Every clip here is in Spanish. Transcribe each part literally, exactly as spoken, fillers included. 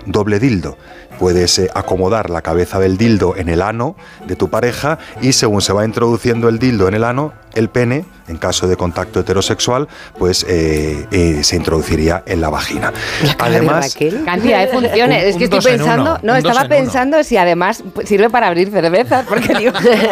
doble dildo. Puedes eh, acomodar la cabeza del dildo en el ano de tu pareja y según se va introduciendo el dildo en el ano, el pene, en caso de contacto heterosexual, pues eh, eh, se introduciría en la vagina. La además, cantidad de funciones. Un, es que estoy pensando, uno, no, estaba pensando uno. si además sirve para abrir cervezas, porque digo,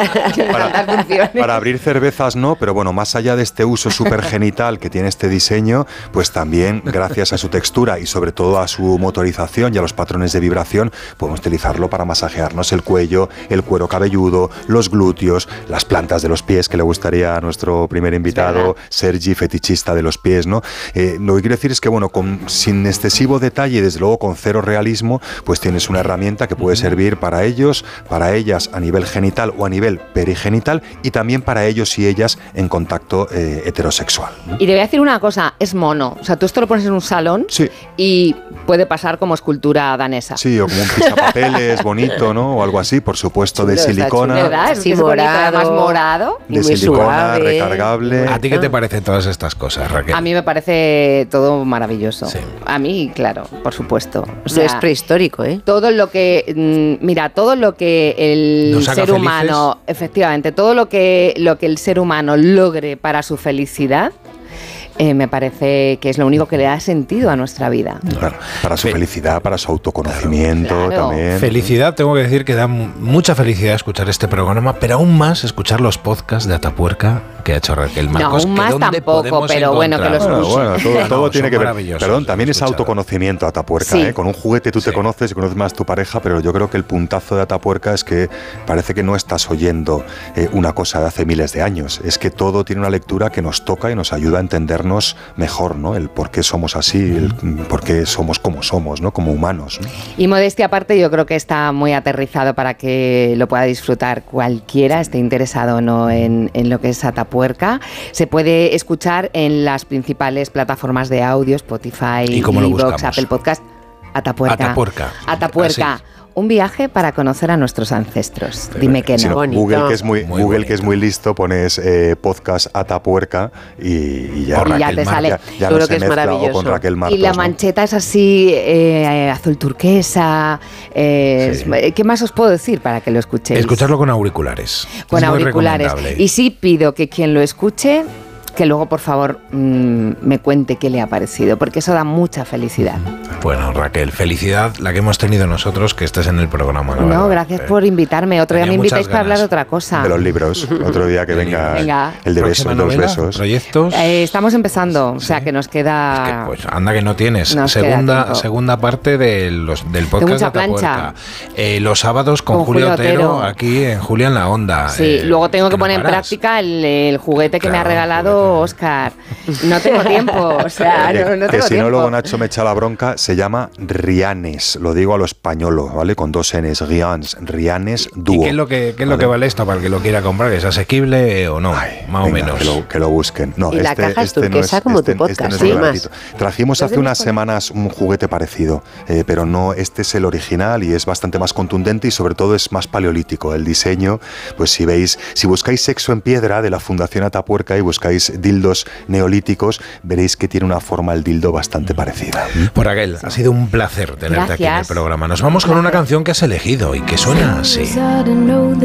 para, para abrir cervezas no, pero bueno, más allá de este uso supergenital que tiene este diseño, pues también gracias a su textura y sobre todo a su motorización y a los patrones de vibración, podemos utilizarlo para masajearnos el cuello, el cuero cabelludo, los glúteos, las plantas de los pies, que le gustaría a nuestro primer invitado, Sergi, fetichista de los pies, ¿no? Eh, lo que quiero decir es que, bueno, con, sin excesivo detalle y desde luego con cero realismo, pues tienes una herramienta que puede servir para ellos, para ellas a nivel genital o a nivel perigenital y también para ellos y ellas en contacto eh, heterosexual, ¿no? Y te voy a decir una cosa, es mono. O sea, tú esto lo pones en un salón sí. y puede pasar como escultura danesa. Sí, o como un pisapapeles bonito, ¿no? O algo así, por supuesto, chulo, de silicona. ¿Verdad? Es sí, que morado, además morado. De silicona, suave, recargable. ¿A ti qué te parecen todas estas cosas, Raquel? A mí me parece todo maravilloso. Sí. A mí, claro, por supuesto. O sea, es prehistórico, ¿eh? Todo lo que, mira, todo lo que el ser felices. humano, efectivamente, todo lo que, lo que el ser humano logre para su felicidad, Eh, me parece que es lo único que le da sentido a nuestra vida. Claro, para su felicidad, para su autoconocimiento, claro. también. Felicidad, tengo que decir que da mucha felicidad escuchar este programa, pero aún más escuchar los podcasts de Atapuerca que ha hecho Raquel Marcos. No, aún más tampoco, pero bueno, que los Bueno, bueno, todo, todo no, tiene que ver. Perdón, también es escuchado. autoconocimiento, Atapuerca, sí. ¿eh? Con un juguete tú sí. te conoces y conoces más tu pareja, pero yo creo que el puntazo de Atapuerca es que parece que no estás oyendo eh, una cosa de hace miles de años. Es que todo tiene una lectura que nos toca y nos ayuda a entendernos mejor, ¿no? El por qué somos así, el por qué somos como somos, ¿no? Como humanos, ¿no? Y modestia aparte, yo creo que está muy aterrizado para que lo pueda disfrutar cualquiera, esté interesado o no en, en lo que es Atapuerca. Se puede escuchar en las principales plataformas de audio, Spotify, iVoox, Apple Podcast. Atapuerca. Atapuerca. Atapuerca. Así. Un viaje para conocer a nuestros ancestros. Pero, Dime que no. Si no Google, que es muy, muy Google que es muy listo, pones eh, podcast Atapuerca y, y ya, y ya te Mar, sale. Ya, ya Seguro no se que es mezcla, maravilloso. o con Raquel Marcos, Y la ¿no? mancheta es así, eh, azul turquesa. Eh, Sí. es, ¿Qué más os puedo decir para que lo escuchéis? Escucharlo con auriculares. Con es muy auriculares. recomendable. Y sí pido que quien lo escuche, que luego por favor mmm, me cuente qué le ha parecido, porque eso da mucha felicidad. Bueno, Raquel, felicidad la que hemos tenido nosotros que estés en el programa. No, verdad. gracias eh, por invitarme. Otro día me invitáis para hablar de ganas. otra cosa. De los libros. Otro día que venga, venga. el de besos, Próxima los novela, besos. proyectos. Eh, estamos empezando, o sea Sí. que nos queda... Es que, pues anda que no tienes. Nos queda Segunda, tiempo. segunda parte de los, del podcast mucha de Atapuerca. plancha. Eh, los sábados con, Con Julio Julio Otero, Otero. aquí en Julia en la Onda. Sí, Eh, luego tengo que, que no poner en paras. práctica el, el juguete que Claro, me ha regalado juguete. Óscar. No tengo tiempo, o sea, Que, no, no que tengo si tiempo. no luego Nacho me echa la bronca, se llama Rianes, lo digo a lo españolo, ¿vale? Con dos N's, Rianes, Rianes ¿Y Duo. qué es lo que, qué es ¿vale? lo que vale esto para el que lo quiera comprar? ¿Es asequible o no? Ay, Más venga, o menos. Que lo, que lo busquen. No, Y la este, caja es este turquesa no es, como este, tu podcast, este no es ¿sí? el Más. baratito. Trajimos hace unas semanas un juguete parecido, eh, pero no, este es el original y es bastante más contundente y sobre todo es más paleolítico. El diseño, pues si veis, si buscáis Sexo en Piedra de la Fundación Atapuerca y buscáis dildos neolíticos, veréis que tiene una forma el dildo bastante parecida. Por Raquel, ha sido un placer tenerte Gracias. aquí en el programa. Nos vamos con una canción que has elegido y que suena así. Oh, qué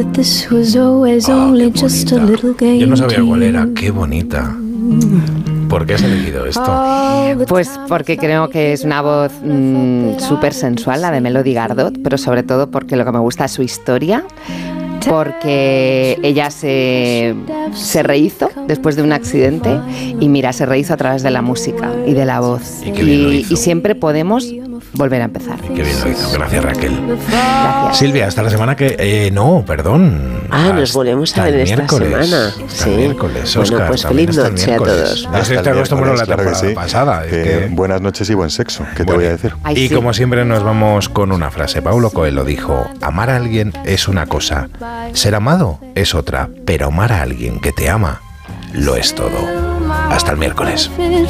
bonita. Yo no sabía cuál era. Qué bonita. ¿Por qué has elegido esto? Pues porque creo que es una voz mmm, súper sensual, la de Melody Gardot, pero sobre todo porque lo que me gusta es su historia, porque ella se, se rehizo después de un accidente y mira, se rehizo a través de la música y de la voz. Y qué bien lo hizo. y siempre podemos volver a empezar. Qué bien lo hizo. Gracias, Raquel. Gracias. Silvia, hasta la semana que... Eh, no, perdón. Ah, nos volvemos a Hasta ver el esta miércoles. semana. Hasta Sí. el miércoles, Bueno, Óscar, pues también feliz hasta el noche a miércoles. todos. Ya se te acostumbró la claro que temporada sí. pasada. es Que que- Buenas noches y buen sexo, ¿qué te Bueno, voy a decir? Ay, y sí. como siempre nos vamos con una frase. Paulo Coelho dijo, amar a alguien es una cosa, ser amado es otra, pero amar a alguien que te ama lo es todo. Hasta el miércoles.